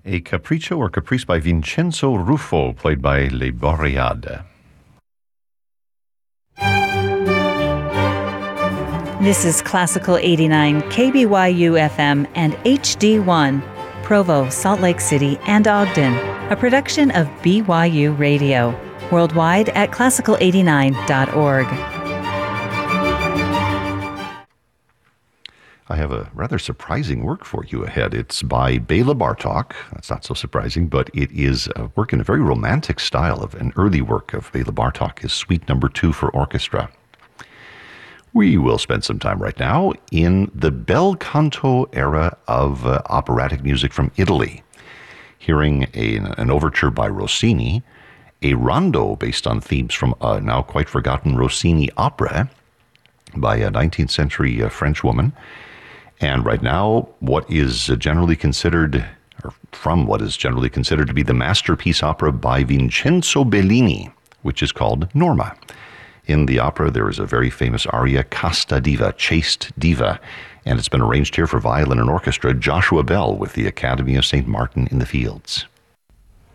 A capriccio or caprice by Vincenzo Ruffo, played by Les Boreades. This is Classical 89, KBYU FM and HD1, Provo, Salt Lake City, and Ogden, a production of BYU Radio, worldwide at classical89.org. I have a rather surprising work for you ahead. It's by Bela Bartok. That's not so surprising, but it is a work in a very romantic style of an early work of Bela Bartok, his Suite Number 2 for orchestra. We will spend some time right now in the bel canto era of operatic music from Italy, hearing an overture by Rossini, a rondo based on themes from a now quite forgotten Rossini opera by a 19th century French woman, and right now, what is generally considered, or from what is generally considered to be the masterpiece opera by Vincenzo Bellini, which is called Norma. In the opera, there is a very famous aria, Casta Diva, Chaste Diva, and it's been arranged here for violin and orchestra, Joshua Bell with the Academy of St. Martin in the Fields.